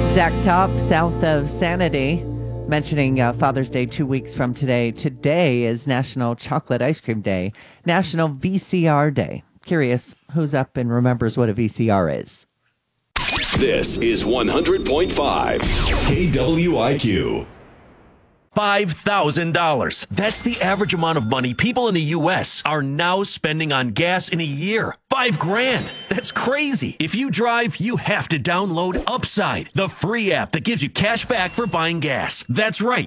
Zach Top, south of Sanity, mentioning Father's Day 2 weeks from today. Today is National Chocolate Ice Cream Day, National VCR Day. Curious who's up and remembers what a VCR is. This is 100.5 KWIQ. $5,000. That's the average amount of money people in the U.S. are now spending on gas in a year. $5,000. That's crazy. If you drive, you have to download Upside, the free app that gives you cash back for buying gas. That's right.